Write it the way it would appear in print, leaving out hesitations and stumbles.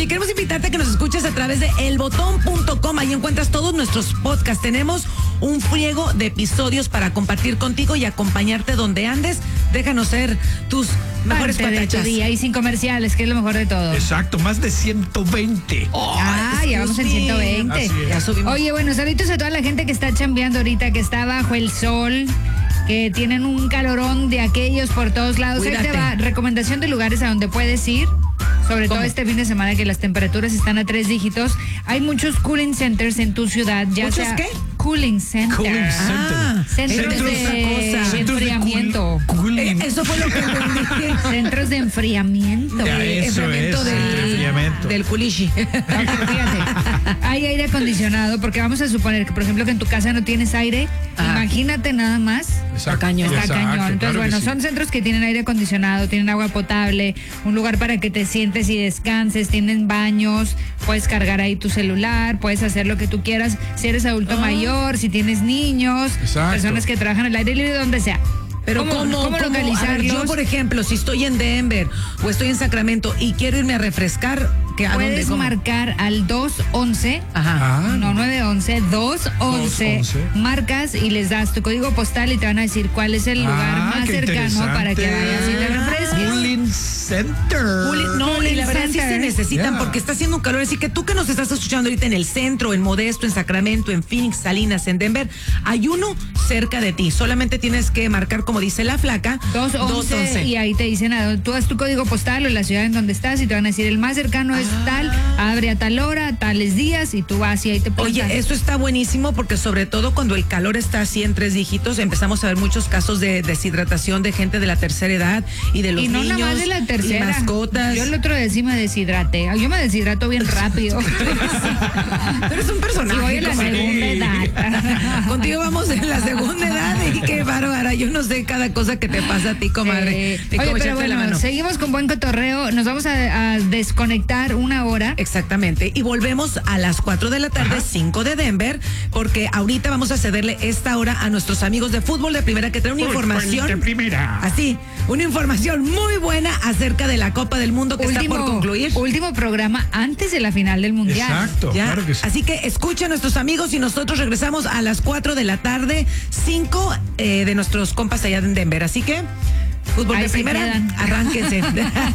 Oye, queremos invitarte a que nos escuches a través de elbotón.com. Ahí encuentras todos nuestros podcasts. Tenemos un friego de episodios para compartir contigo y acompañarte donde andes. Déjanos ser tus mejores patachas. Día y sin comerciales, que es lo mejor de todo. Exacto, más de 120. Ya vamos en 120. Ya subimos. Oye, bueno, saludos a toda la gente que está chambeando ahorita, que está bajo el sol, que tienen un calorón de aquellos por todos lados. Cuídate. Ahí te va, recomendación de lugares a donde puedes ir. Sobre todo este fin de semana que las temperaturas están a 3 dígitos. Hay muchos cooling centers en tu ciudad. Ya ¿Muchos sea qué? Cooling centers. Cooling center. Centros eso es otra cosa. de enfriamiento. Cooling. Eso fue lo que entendí. Centros de enfriamiento. Ya, eso Enfriamiento es, enfriamiento. del culichi. Fíjate, hay aire acondicionado, porque vamos a suponer que, por ejemplo, que en tu casa no tienes aire. Ajá. Imagínate nada más. Está cañón. Está Exacto, cañón. Entonces, claro que bueno, sí. son centros que tienen aire acondicionado, tienen agua potable, un lugar para que te sientes y descanses, tienen baños, puedes cargar ahí tu celular, puedes hacer lo que tú quieras. Si eres adulto mayor, si tienes niños, Exacto. personas que trabajan al aire libre, donde sea. Pero ¿cómo ¿cómo a ver, localizarlos? yo, por ejemplo, si estoy en Denver o estoy en Sacramento y quiero irme a refrescar, ¿a dónde? Puedes ¿Cómo? marcar al 211. Ajá. No 911, 211. 211. Marcas y les das tu código postal y te van a decir cuál es el lugar más qué cercano para que interesante. vayas y te refresques. Cooling Center. No, y la verdad sí se Center. necesitan Yeah. porque está haciendo un calor. Así que tú que nos estás escuchando ahorita en el centro, en Modesto, en Sacramento, en Phoenix, Salinas, en Denver, hay uno cerca de ti. Solamente tienes que marcar, como dice la flaca, 211 y ahí te dicen, tú das tu código postal o la ciudad en donde estás y te van a decir el más cercano es tal, abre a tal hora, tales días y tú vas y ahí te pones. Oye, esto está buenísimo porque sobre todo cuando el calor está así en 3 dígitos, empezamos a ver muchos casos de deshidratación de gente de la tercera edad y de los y no niños nada más de la tercera. y mascotas. Yo el otro día sí me deshidraté. Yo me deshidrato bien rápido. Tú eres un personaje. Y voy en la comadre. segunda edad. Contigo vamos en la segunda edad y qué bárbara. Yo no sé cada cosa que te pasa a ti, comadre. Ni Oye, cómo pero echarte la bueno, mano. seguimos con buen cotorreo. Nos vamos a desconectar una hora. Exactamente. Y volvemos a las 4 de la tarde, 5 de Denver, porque ahorita vamos a cederle esta hora a nuestros amigos de fútbol de primera que traen una información. De primera. Así, una información muy buena acerca de la Copa del Mundo que está por concluir. Último programa antes de la final del Mundial. Exacto, Ya. claro que sí. Así que escucha a nuestros amigos y nosotros regresamos a las 4 de la tarde, 5 de nuestros compas allá en Denver. Así que, fútbol Ahí de se primera, quedan. arránquense.